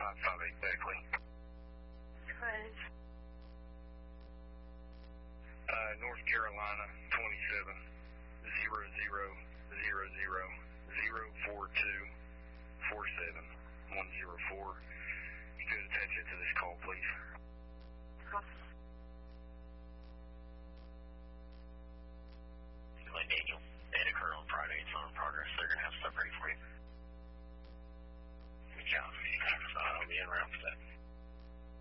558 Beckley. Right. North Carolina 27 00 042 47 104.